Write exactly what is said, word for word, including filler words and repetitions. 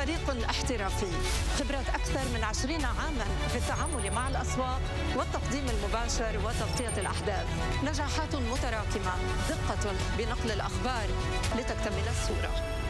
فريق احترافي، خبرة أكثر من عشرين عاما في التعامل مع الأسواق والتقديم المباشر وتغطية الأحداث، نجاحات متراكمة، دقة بنقل الأخبار لتكتمل الصورة.